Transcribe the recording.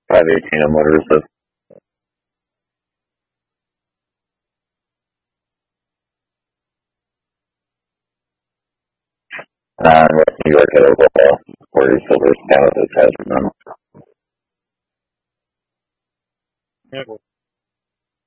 518 on motor assist. West New York at Oklahoma, where your silver down with the hazard none.